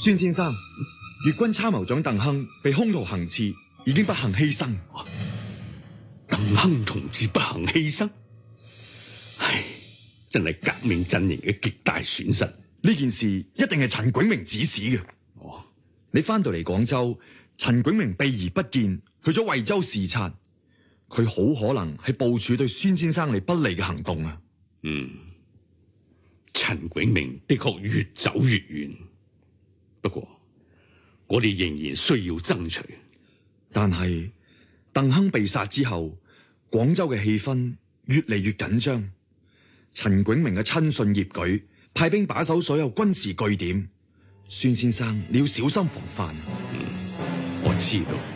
孫先生，粵軍參謀長鄧亨被兇徒行刺，已經不幸犧牲。 鄧亨同志不幸犧牲，唉，真係革命陣營嘅極大損失。 呢件事一定係陳炯明指使嘅。你翻到嚟廣州，陳炯明避而不見，去咗惠州視察，佢好可能係部署對孫先生你不利嘅行動啊。 陳炯明的確越走越遠，不過我哋仍然需要爭取。 但係鄧亨被殺之後，廣州嘅氣氛越嚟越緊張。陳炯明嘅親信葉舉派兵把守所有軍事據點，孫先生你要小心防範。 我知道。